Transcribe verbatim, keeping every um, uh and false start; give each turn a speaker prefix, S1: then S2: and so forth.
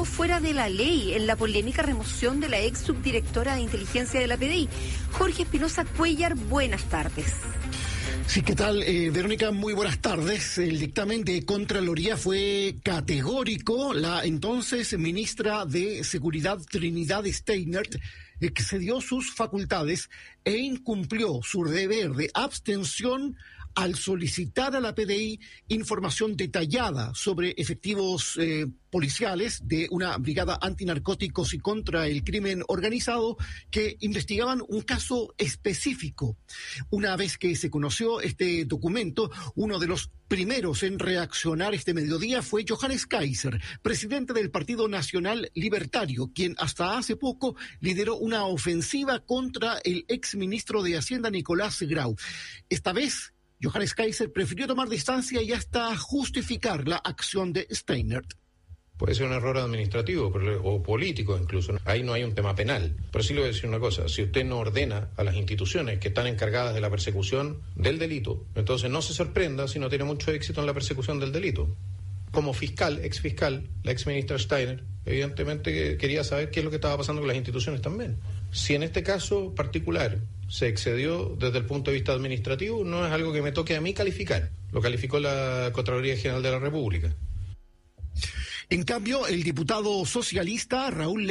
S1: fuera de la ley en la polémica remoción de la ex subdirectora de inteligencia de la P D I. Jorge Espinosa Cuellar, buenas tardes.
S2: Sí, ¿qué tal? Eh, Verónica, muy buenas tardes. El dictamen de Contraloría fue categórico. La entonces ministra de Seguridad, Trinidad Steinert, excedió sus facultades e incumplió su deber de abstención al solicitar a la P D I información detallada sobre efectivos eh, policiales de una brigada antinarcóticos y contra el crimen organizado que investigaban un caso específico. Una vez que se conoció este documento, uno de los primeros en reaccionar este mediodía fue Johannes Kaiser, presidente del Partido Nacional Libertario, quien hasta hace poco lideró una ofensiva contra el exministro de Hacienda Nicolás Grau. Esta vez, Johannes Kaiser prefirió tomar distancia y hasta justificar la acción de Steinert.
S3: Puede ser un error administrativo o político incluso. Ahí no hay un tema penal. Pero sí le voy a decir una cosa. Si usted no ordena a las instituciones que están encargadas de la persecución del delito, entonces no se sorprenda si no tiene mucho éxito en la persecución del delito. Como fiscal, ex fiscal, la ex ministra Steiner, evidentemente quería saber qué es lo que estaba pasando con las instituciones también. Si en este caso particular se excedió desde el punto de vista administrativo, no es algo que me toque a mí calificar. Lo calificó la Contraloría General de la República.
S2: En cambio, el diputado socialista Raúl